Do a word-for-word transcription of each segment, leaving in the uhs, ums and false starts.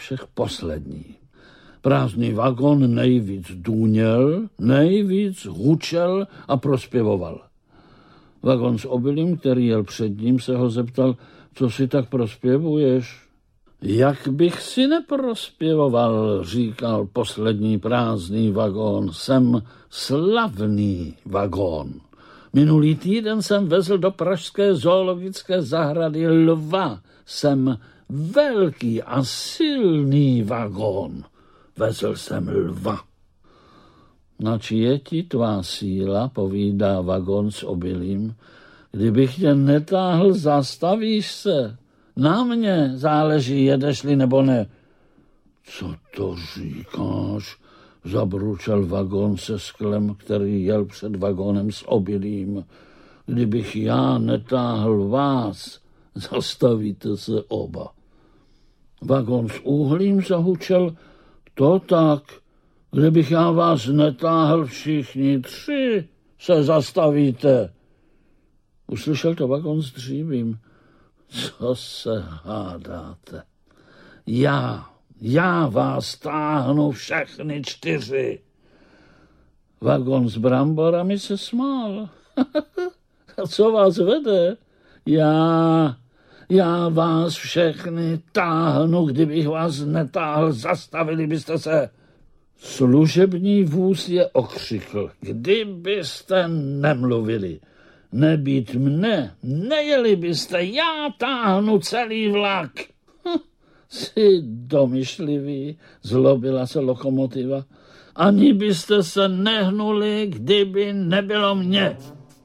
všech poslední. Prázdný vagon nejvíc důněl, nejvíc hučel a prospěvoval. Vagon s obilím, který jel před ním, se ho zeptal, co si tak prospěvuješ? Jak bych si neprospěvoval, říkal poslední prázdný vagón, jsem slavný vagón. Minulý týden jsem vezl do pražské zoologické zahrady lva. Jsem velký a silný vagón. Vezl jsem lva. Nač je ti tvá síla, povídá vagón s obilím. Kdybych tě netáhl, zastavíš se. Na mě záleží, jedeš-li nebo ne. Co to říkáš? Zabručel vagón se sklem, který jel před vagónem s obilím. Kdybych já netáhl vás, zastavíte se oba. Vagón s uhlím zahučel, to tak. Kdybych já vás netáhl, všichni tři se zastavíte. Uslyšel to vagón s dřívím. Co se hádáte? Já, já vás táhnu všechny čtyři. Vagón s bramborami se smál. A co vás vede? Já, já vás všechny táhnu, kdybych vás netáhl, zastavili byste se. Služební vůz je okřikl. Kdybyste nemluvili, nebýt mne, nejeli byste, já táhnu celý vlak. Hm, jsi domyšlivý, zlobila se lokomotiva. Ani byste se nehnuli, kdyby nebylo mě.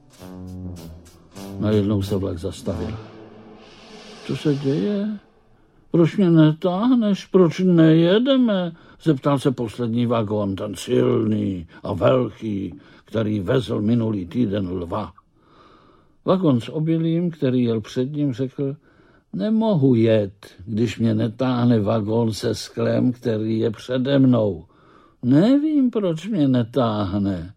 Najednou se vlak zastavil. Co se děje? Proč mě netáhneš? Proč nejedeme? Zeptal se poslední vagón, ten silný a velký, který vezl minulý týden lva. Vagón s obilím, který jel před ním, řekl, nemohu jet, když mě netáhne vagón se sklem, který je přede mnou. Nevím, proč mě netáhne.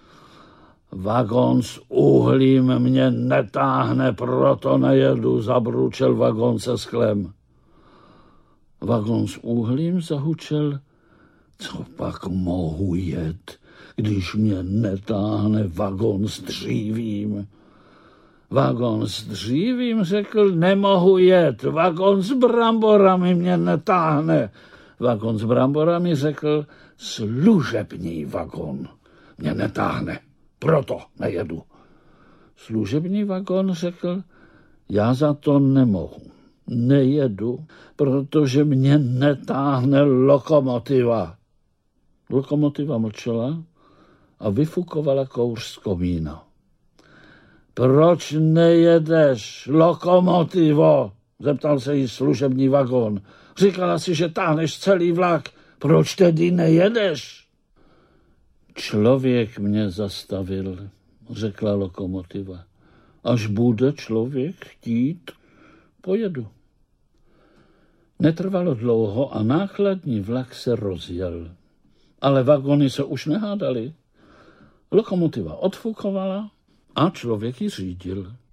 Vagón s uhlím mě netáhne, proto nejedu, zabručel vagón se sklem. Vagón s uhlím zahučel, co pak mohu jet, když mě netáhne vagón s dřívím. Vagón s dřívím řekl, nemohu jet, vagón s bramborami mě netáhne. Vagón s bramborami řekl, služební vagón mě netáhne, proto nejedu. Služební vagón řekl, já za to nemohu, nejedu, protože mě netáhne lokomotiva. Lokomotiva mlčela a vyfukovala kouř z komína. Proč nejedeš, lokomotivo? Zeptal se jí služební vagón. Říkala si, že táhneš celý vlak. Proč tedy nejedeš? Člověk mě zastavil, řekla lokomotiva. Až bude člověk chtít, pojedu. Netrvalo dlouho a nákladní vlak se rozjel. Ale vagony se už nehádaly. Lokomotiva odfukovala a člověk ji řídil.